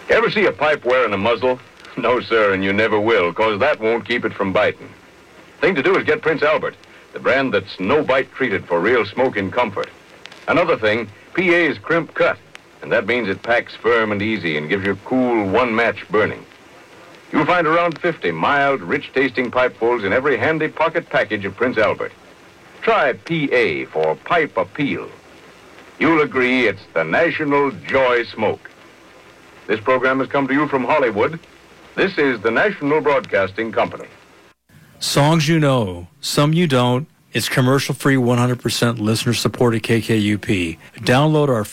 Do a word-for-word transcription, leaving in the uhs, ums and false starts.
Ever see a pipe wearing a muzzle? No, sir, and you never will, because that won't keep it from biting. Thing to do is get Prince Albert, the brand that's no-bite treated for real smoking comfort. Another thing, P A is crimp cut, and that means it packs firm and easy and gives you cool, one-match burning. You'll find around fifty mild, rich-tasting pipefulls in every handy pocket package of Prince Albert. Try P A for Pipe Appeal. You'll agree it's the National Joy Smoke. This program has come to you from Hollywood. This is the National Broadcasting Company. Songs you know, some you don't. It's commercial-free, one hundred percent listener-supported K K U P. Download our